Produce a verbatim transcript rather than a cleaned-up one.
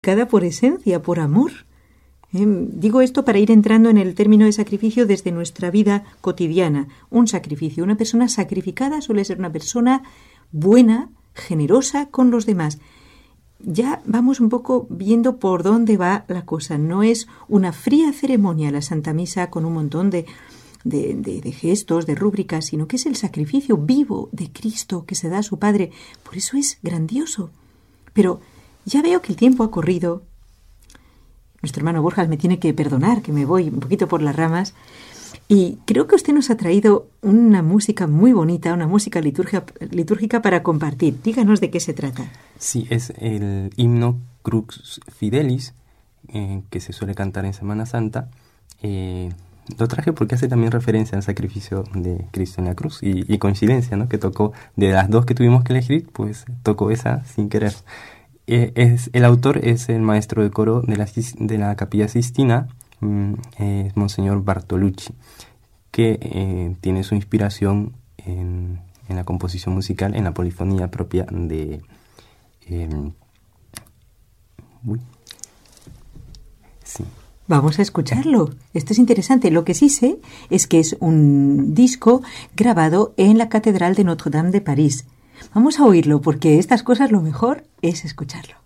sacrificada por esencia, por amor. Eh, digo esto para ir entrando en el término de sacrificio desde nuestra vida cotidiana. Un sacrificio, una persona sacrificada suele ser una persona buena, generosa con los demás. Ya vamos un poco viendo por dónde va la cosa. No es una fría ceremonia la Santa Misa con un montón de, de, de, de gestos, de rúbricas, sino que es el sacrificio vivo de Cristo que se da a su Padre. Por eso es grandioso. Pero ya veo que el tiempo ha corrido. Nuestro hermano Borjas me tiene que perdonar, que me voy un poquito por las ramas. Y creo que usted nos ha traído una música muy bonita, una música litúrgica, litúrgica para compartir. Díganos de qué se trata. Sí, es el himno Crux Fidelis, eh, que se suele cantar en Semana Santa. Eh, lo traje porque hace también referencia al sacrificio de Cristo en la cruz. Y, y coincidencia, ¿no? Que tocó, de las dos que tuvimos que elegir, pues tocó esa sin querer. Eh, es, el autor es el maestro de coro de la, de la Capilla Sistina, eh, Monseñor Bartolucci, que eh, tiene su inspiración en, en la composición musical, en la polifonía propia de... Eh, uy, sí. Vamos a escucharlo. Esto es interesante. Lo que sí sé es que es un disco grabado en la Catedral de Notre Dame de París. Vamos a oírlo porque estas cosas lo mejor es escucharlo.